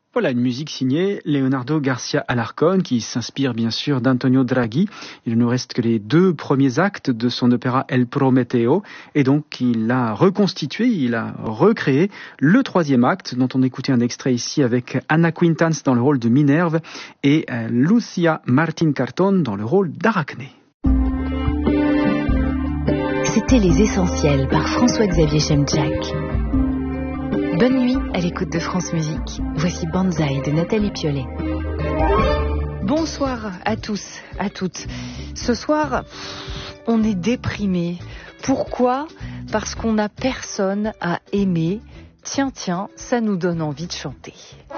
Voilà une musique signée Leonardo Garcia Alarcón qui s'inspire bien sûr d'Antonio Draghi. Il ne nous reste que les 2 premiers actes de son opéra El Prometeo et donc il a reconstitué, il a recréé le 3e acte dont on écoutait un extrait ici avec Anna Quintans dans le rôle de Minerve et Lucia Martín Cartón dans le rôle d'Arachné. C'était Les Essentiels par François-Xavier Chemchak. Bonne nuit à l'écoute de France Musique. Voici Banzai de Nathalie Piollet. Bonsoir à tous, à toutes. Ce soir, on est déprimé. Pourquoi ? Parce qu'on n'a personne à aimer. Tiens, ça nous donne envie de chanter.